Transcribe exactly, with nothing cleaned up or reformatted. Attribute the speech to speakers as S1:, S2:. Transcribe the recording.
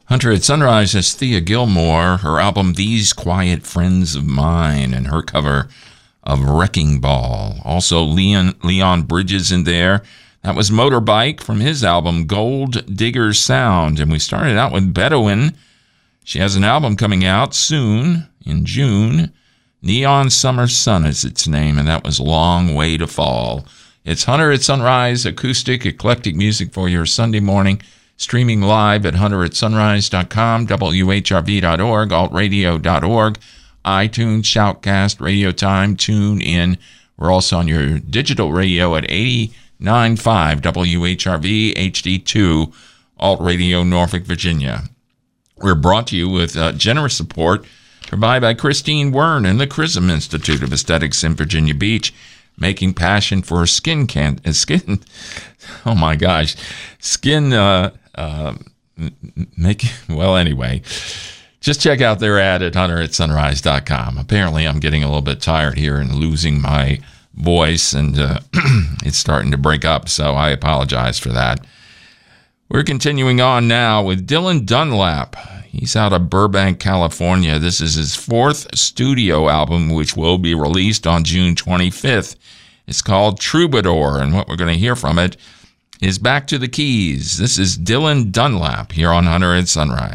S1: Hunter at Sunrise is Thea Gilmore, her album These Quiet Friends of Mine, and her cover of Wrecking Ball. Also Leon, Leon Bridges in there. That was Motorbike from his album Gold Digger Sound. And we started out with Bedouin. She has an album coming out soon in June. Neon Summer Sun is its name, and that was Long Way to Fall. It's Hunter at Sunrise, acoustic, eclectic music for your Sunday morning. Streaming live at hunter at sunrise dot com, W H R V dot org, alt radio dot org, iTunes, Shoutcast, Radio Time, Tune In. We're also on your digital radio at eighty-nine point five W H R V H D two, Alt Radio, Norfolk, Virginia. We're brought to you with uh, generous support provided by Christine Wern and the Chrism Institute of Aesthetics in Virginia Beach, making passion for skin can uh, skin. Oh my gosh, skin. Uh, uh, make well anyway. Just check out their ad at hunter at sunrise dot com. Apparently, I'm getting a little bit tired here and losing my voice, and uh, it's starting to break up. So I apologize for that. We're continuing on now with Dylan Dunlap. He's out of Burbank, California. This is his fourth studio album, which will be released on June twenty-fifth. It's called Troubadour, and what we're going to hear from it is Back to the Keys. This is Dylan Dunlap here on Hunter at Sunrise.